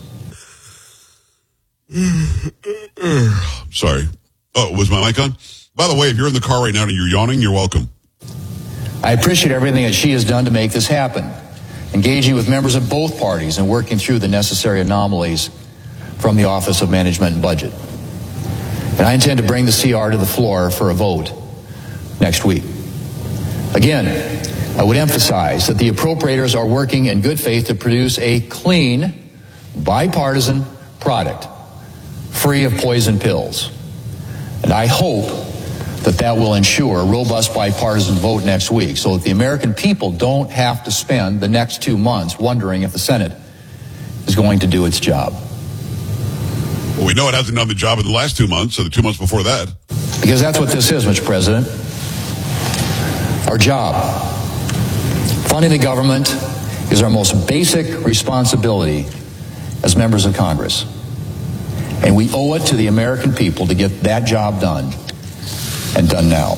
Sorry. Oh, was my mic on? By the way, if you're in the car right now and you're yawning, you're welcome. I appreciate everything that she has done to make this happen, engaging with members of both parties and working through the necessary anomalies from the Office of Management and Budget. And I intend to bring the C R to the floor for a vote next week. Again, I would emphasize that the appropriators are working in good faith to produce a clean, bipartisan product, free of poison pills. And I hope that that will ensure a robust bipartisan vote next week so that the American people don't have to spend the next two months wondering if the Senate is going to do its job. Well, we know it hasn't done the job in the last two months, so the two months before that. Because that's what this is, Mister President. Our job. Funding the government is our most basic responsibility as members of Congress. And we owe it to the American people to get that job done, and done now.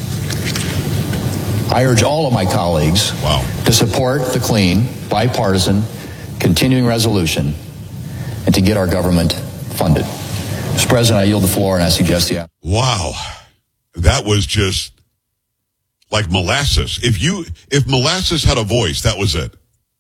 I urge all of my colleagues wow. to support the clean, bipartisan, continuing resolution and to get our government funded. Mister President, I yield the floor and I suggest the... Wow. That was just like molasses. If you, if molasses had a voice, that was it.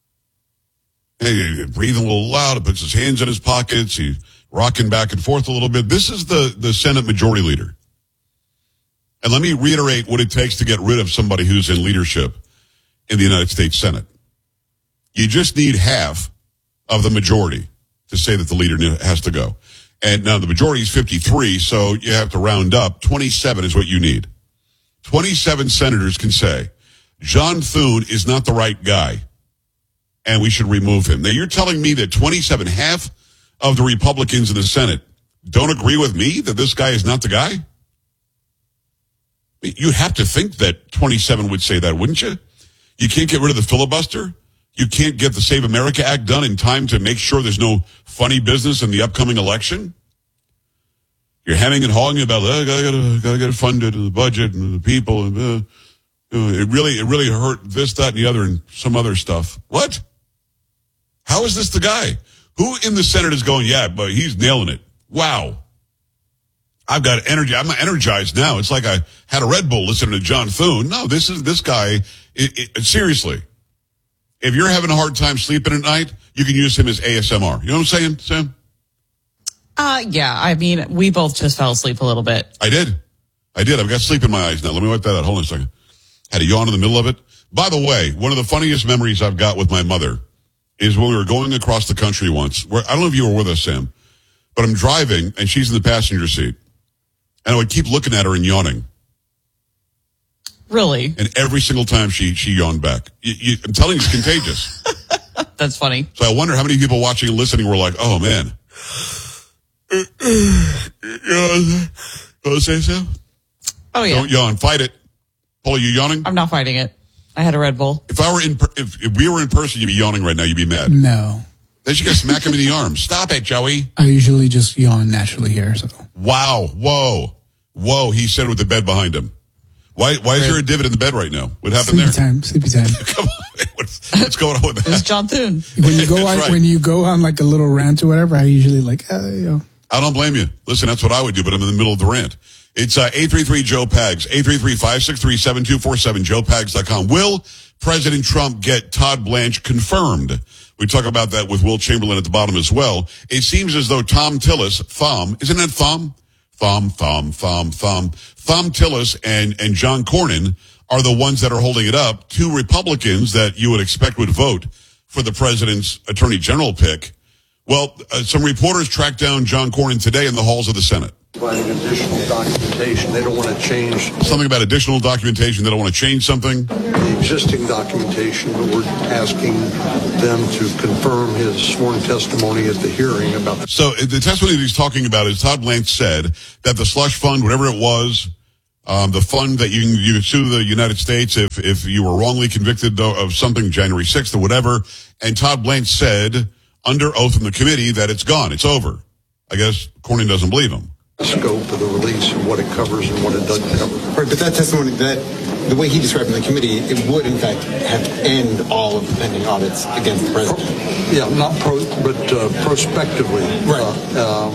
Hey, breathing a little loud, puts his hands in his pockets, he's rocking back and forth a little bit. This is the, the Senate Majority Leader. And let me reiterate what it takes to get rid of somebody who's in leadership in the United States Senate. You just need half of the majority to say that the leader has to go. And now the majority is fifty-three, so you have to round up. twenty-seven is what you need. twenty-seven senators can say, John Thune is not the right guy, and we should remove him. Now, you're telling me that twenty-seven, half of the Republicans in the Senate don't agree with me that this guy is not the guy? You have to think that twenty-seven would say that, wouldn't you? You can't get rid of the filibuster. You can't get the Save America Act done in time to make sure there's no funny business in the upcoming election. You're hemming and hawing about, oh, I gotta, gotta get it funded, and the budget, and the people, and uh, it really, it really hurt this, that, and the other, and some other stuff. What? How is this the guy? Who in the Senate is going, yeah, but he's nailing it. Wow. I've got energy. I'm energized now. It's like I had a Red Bull listening to John Thune. No, this is, this guy, it, it, seriously. If you're having a hard time sleeping at night, you can use him as A S M R. You know what I'm saying, Sam? Uh, yeah, I mean, we both just fell asleep a little bit. I did. I did. I've got sleep in my eyes now. Let me wipe that out. Hold on a second. Had a yawn in the middle of it. By the way, one of the funniest memories I've got with my mother is when we were going across the country once. Where, I don't know if you were with us, Sam, but I'm driving, and she's in the passenger seat. And I would keep looking at her and yawning. Really? And every single time she, she yawned back. You, you, I'm telling you, it's contagious. That's funny. So I wonder how many people watching and listening were like, oh, man. You want to say so? Oh, yeah. Don't yawn. Fight it. Paul, are you yawning? I'm not fighting it. I had a Red Bull. If I were in, per- if, if we were in person, you'd be yawning right now. You'd be mad. No. Then you gotta smack him in the arm. Stop it, Joey. I usually just yawn naturally here. So. Wow. Whoa. Whoa. He said with the bed behind him. Why Why is right. there a divot in the bed right now? What happened sleepy there? Time, sleepy time. Come on. What's, what's going on with that? It's John Thune. When you go on, right. when you go on like a little rant or whatever, I usually like, uh, you know. I don't blame you. Listen, that's what I would do, but I'm in the middle of the rant. It's uh, eight three three Joe Pags, eight three three, five six three, seven two four seven, joe pags dot com. Will President Trump get Todd Blanche confirmed? We talk about that with Will Chamberlain at the bottom as well. It seems as though Tom Tillis, Thom, isn't that Thom? Thom, Thom, Thom, Thom. Thom Tillis and, and John Cornyn are the ones that are holding it up. Two Republicans that you would expect would vote for the president's attorney general pick. Well, uh, some reporters tracked down John Cornyn today in the halls of the Senate. Providing additional documentation. They don't want to change. Something about additional documentation. They don't want to change something. The existing documentation, but we're asking them to confirm his sworn testimony at the hearing about the... So the testimony that he's talking about is Todd Blanche said that the slush fund, whatever it was, um, the fund that you you could sue the United States if, if you were wrongly convicted of something January sixth or whatever. And Todd Blanche said under oath in the committee that it's gone. It's over. I guess Cornyn doesn't believe him. Scope of the release and what it covers and what it doesn't cover. Right, but that testimony, that the way he described it in the committee, it would in fact have to end all of the pending audits against the president. Pro, yeah, not pro, but uh, prospectively. Right. Uh, um,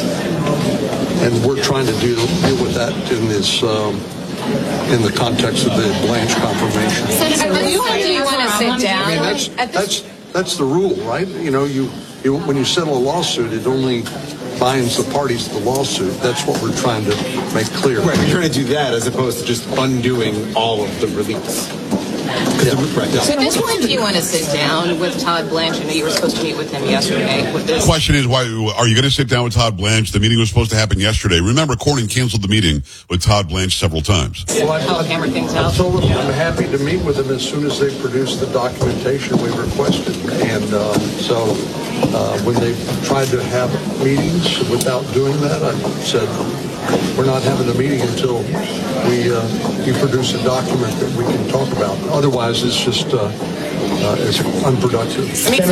and we're trying to deal deal with that in this um, in the context of the Blanche confirmation. Senator, at this point, do you want to sit down? I mean, that's that's that's the rule, right? You know, you, you when you settle a lawsuit, it only binds the parties to the lawsuit. That's what we're trying to make clear. Right, we're trying to do that as opposed to just undoing all of the release. Yeah. Right. So at this point, do you want to sit down with Todd Blanche? I know you were supposed to meet with him yesterday. With this. The question is, why are you going to sit down with Todd Blanche? The meeting was supposed to happen yesterday. Remember, Cornyn canceled the meeting with Todd Blanche several times. Well, I, help hammer things out. I told them I'm happy to meet with them as soon as they produce the documentation we requested. And um, so uh, when they tried to have meetings without doing that, I said, we're not having a meeting until we uh, you produce a document that we can talk about. Otherwise, it's just uh, uh, it's unproductive. I mean,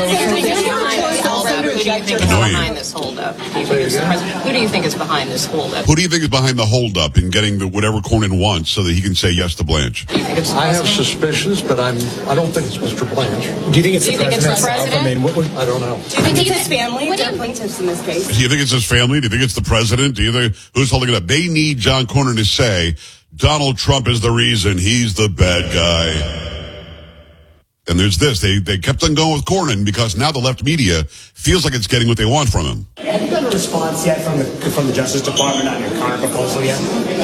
who do you think is behind this holdup? Do you think it's the president? Who do you think is behind this holdup? Who do you think is behind the holdup in getting the, whatever Cornyn wants so that he can say yes to Blanche? Do you think it's the I have president? suspicions, but I'm I don't think it's Mister Blanche. Do you think it's Do you the think it's president? the president? I mean, what would, I don't know. Do you think it's his family? What are plaintiffs in this case? Do you think it's his family? Do you think it's the president? Do you think who's holding it up? They need John Cornyn to say Donald Trump is the reason. He's the bad guy. And there's this. They they kept on going with Cornyn because now the left media feels like it's getting what they want from him. have you got a response yet from the from the Justice Department on your current proposal yet?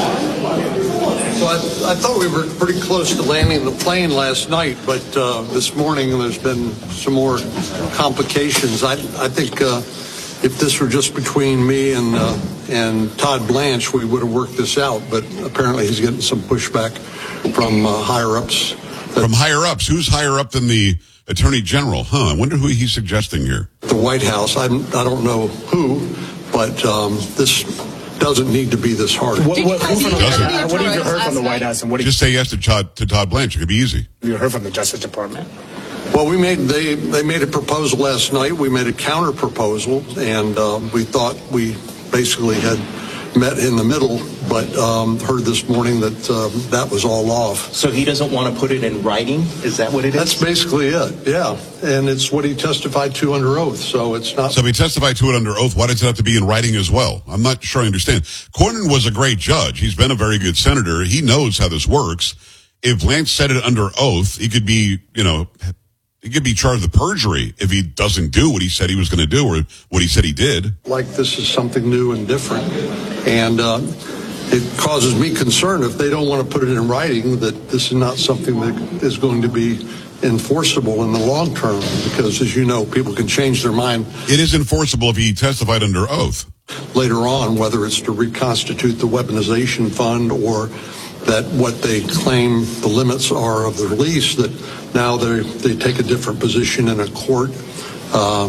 Well, I, I thought we were pretty close to landing the plane last night, but uh, this morning there's been some more complications. I I think uh, if this were just between me and uh, and Todd Blanche, we would have worked this out. But apparently he's getting some pushback from uh, higher ups. From higher ups? Who's higher up than the Attorney General? Huh, I wonder who he's suggesting here. The White House. I, I don't know who, but um, this doesn't need to be this hard. What, what, Doesn't. what have you heard from the White House? And what have Just say yes to Todd, to Todd Blanche. It could be easy. you heard from the Justice Department? Well, we made they they made a proposal last night. We made a counter proposal, and uh, we thought we basically had met in the middle, but um, heard this morning that uh, that was all off. So he doesn't want to put it in writing? Is that what it is? That's basically it, yeah. And it's what he testified to under oath, so it's not... So if he testified to it under oath, why does it have to be in writing as well? I'm not sure I understand. Cornyn was a great judge. He's been a very good senator. He knows how this works. If Blanche said it under oath, he could be, you know... He could be charged with perjury if he doesn't do what he said he was going to do or what he said he did. Like this is something new and different. And uh, it causes me concern if they don't want to put it in writing that this is not something that is going to be enforceable in the long term. Because, as you know, people can change their mind. It is enforceable if he testified under oath. Later on, whether it's to reconstitute the weaponization fund or that what they claim the limits are of the release, that now they they take a different position in a court Uh,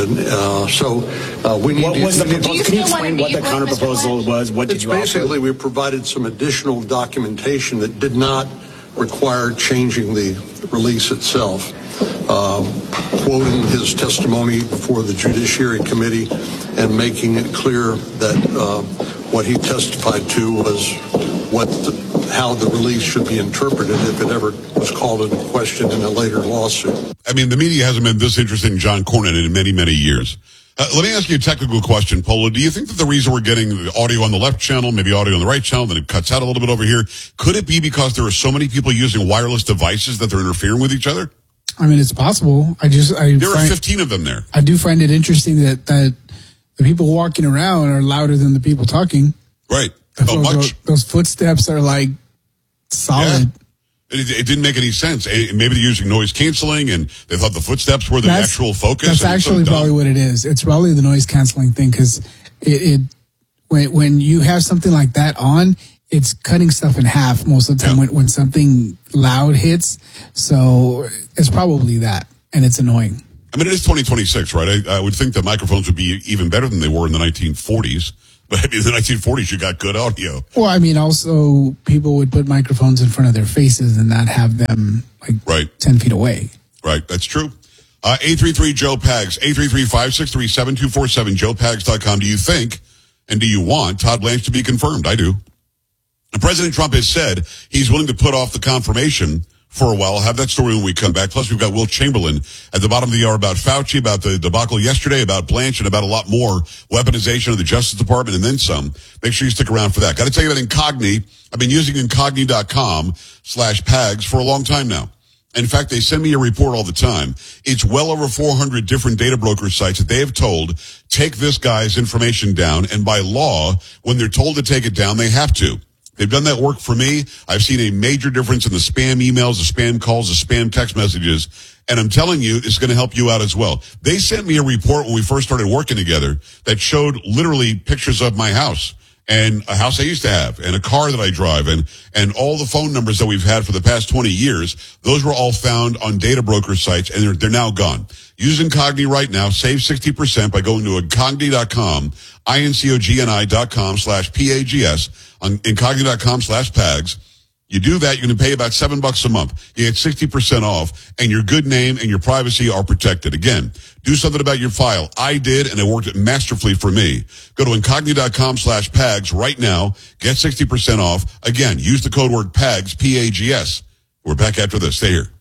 uh, so uh, we need what to... was the we need- proposal? Can you explain what the counter proposal was? What did It's you offer? basically we provided some additional documentation that did not require changing the release itself. Uh, quoting his testimony before the Judiciary Committee and making it clear that uh, what he testified to was what the, how the release should be interpreted if it ever was called into question in a later lawsuit. I mean, the media hasn't been this interested in John Cornyn in many, many years. Uh, let me ask you a technical question, Polo. Do you think that the reason we're getting the audio on the left channel, maybe audio on the right channel, then it cuts out a little bit over here, could it be because there are so many people using wireless devices that they're interfering with each other? I mean, it's possible. I just, I There find, are fifteen of them there. I do find it interesting that, that the people walking around are louder than the people talking. Right. Those, Oh, much. those, those footsteps are like solid. Yeah. It, it didn't make any sense. Eh, Maybe they're using noise canceling and they thought the footsteps were the That's- actual focus. That's and it's so actually dumb. probably what it is. It's probably the noise canceling thing because it, it when when you have something like that on, it's cutting stuff in half most of the time Yeah. when, when something loud hits. So it's probably that, and it's annoying. I mean, it is twenty twenty-six, right? I, I would think that microphones would be even better than they were in the nineteen forties. But I mean, in the nineteen forties, you got good audio. Well, I mean, also people would put microphones in front of their faces and not have them like Right. ten feet away. Right. That's true. Uh, eight three three Joe Pags, eight three three, five six three, seven two four seven, joe pags dot com. Do you think and do you want Todd Blanche to be confirmed? I do. And President Trump has said he's willing to put off the confirmation for a while. I'll have that story when we come back. Plus, we've got Will Chamberlain at the bottom of the hour about Fauci, about the debacle yesterday, about Blanche, and about a lot more weaponization of the Justice Department and then some. Make sure you stick around for that. Got to tell you about Incogni. I've been using Incogni dot com slash Pags for a long time now. In fact, they send me a report all the time. It's well over four hundred different data broker sites that they have told, take this guy's information down. And by law, when they're told to take it down, they have to. They've done that work for me. I've seen a major difference in the spam emails, the spam calls, the spam text messages. And I'm telling you, it's going to help you out as well. They sent me a report when we first started working together that showed literally pictures of my house and a house I used to have and a car that I drive and, and all the phone numbers that we've had for the past twenty years. Those were all found on data broker sites and they're, they're now gone. Use Incogni right now. Save sixty percent by going to Incogni dot com, I N C O G N I dot com slash P A G S on Incogni dot com slash Pags. You do that, you're going to pay about seven bucks a month. You get sixty percent off and your good name and your privacy are protected. Again, do something about your file. I did and it worked masterfully for me. Go to Incogni dot com slash Pags right now. Get sixty percent off. Again, use the code word Pags, P A G S. We're back after this. Stay here.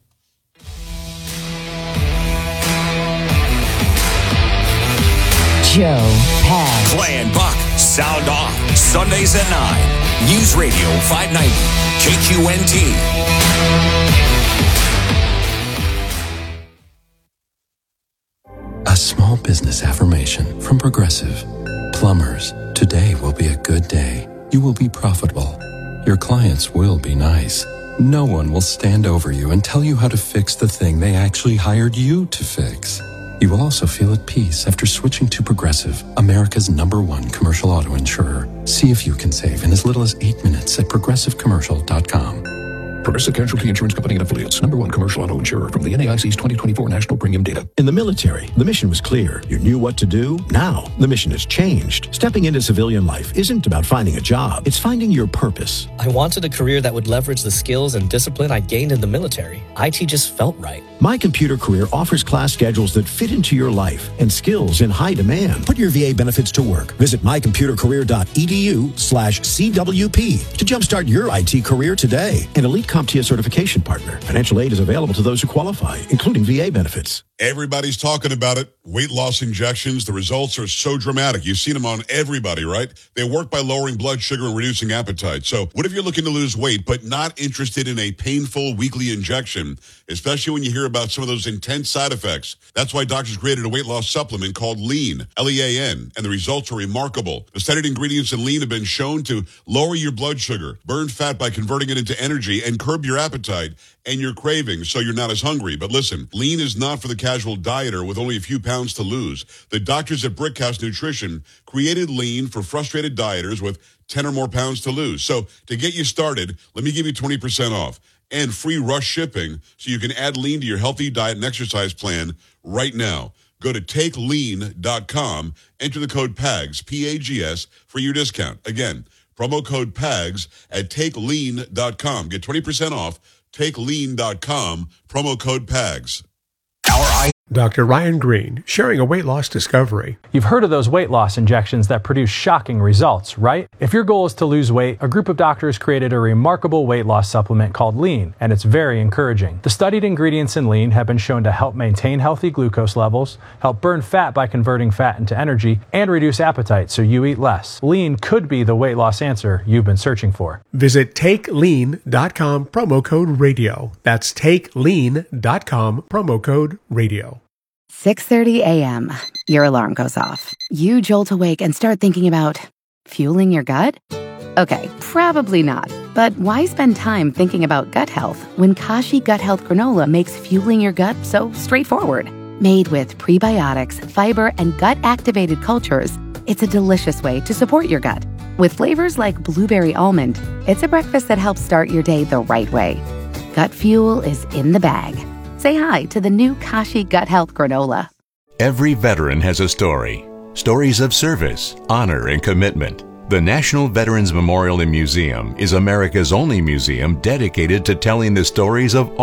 Joe Pags. Clay and Buck, sound off. Sundays at nine. News Radio five ninety. K Q N T. A small business affirmation from Progressive. Plumbers, today will be a good day. You will be profitable. Your clients will be nice. No one will stand over you and tell you how to fix the thing they actually hired you to fix. You will also feel at peace after switching to Progressive, America's number one commercial auto insurer. See if you can save in as little as eight minutes at progressive commercial dot com. Progressive Casualty Insurance Company and Affiliates. Number one commercial auto insurer from the N A I C's twenty twenty-four National Premium Data. In the military, the mission was clear. You knew what to do. Now, the mission has changed. Stepping into civilian life isn't about finding a job. It's finding your purpose. I wanted a career that would leverage the skills and discipline I gained in the military. I T just felt right. My Computer Career offers class schedules that fit into your life and skills in high demand. Put your V A benefits to work. Visit my computer career dot e d u slash C W P to jumpstart your I T career today. An elite CompTIA certification partner. Financial aid is available to those who qualify, including V A benefits. Everybody's talking about it. Weight loss injections. The results are so dramatic. You've seen them on everybody, right? They work by lowering blood sugar and reducing appetite. So what if you're looking to lose weight, but not interested in a painful weekly injection, especially when you hear about some of those intense side effects? That's why doctors created a weight loss supplement called Lean, L E A N, and the results are remarkable. The studied ingredients in Lean have been shown to lower your blood sugar, burn fat by converting it into energy, and curb your appetite and your cravings so you're not as hungry. But listen, Lean is not for the casual dieter with only a few pounds to lose. The doctors at Brickhouse Nutrition created Lean for frustrated dieters with ten or more pounds to lose. So to get you started, let me give you twenty percent off and free rush shipping so you can add Lean to your healthy diet and exercise plan right now. Go to take lean dot com, enter the code PAGS, P A G S, for your discount. Again, promo code PAGS at take lean dot com. Get twenty percent off, take lean dot com, promo code PAGS. Doctor Ryan Green, sharing a weight loss discovery. You've heard of those weight loss injections that produce shocking results, right? If your goal is to lose weight, a group of doctors created a remarkable weight loss supplement called Lean, and it's very encouraging. The studied ingredients in Lean have been shown to help maintain healthy glucose levels, help burn fat by converting fat into energy, and reduce appetite so you eat less. Lean could be the weight loss answer you've been searching for. Visit take lean dot com, promo code radio. That's take lean dot com, promo code radio. six thirty a.m. Your alarm goes off. You jolt awake and start thinking about fueling your gut? Okay, probably not. But why spend time thinking about gut health when Kashi Gut Health Granola makes fueling your gut so straightforward? Made with prebiotics, fiber, and gut-activated cultures, it's a delicious way to support your gut. With flavors like blueberry almond, it's a breakfast that helps start your day the right way. Gut fuel is in the bag. Say hi to the new Kashi Gut Health Granola. Every veteran has a story. Stories of service, honor, and commitment. The National Veterans Memorial and Museum is America's only museum dedicated to telling the stories of all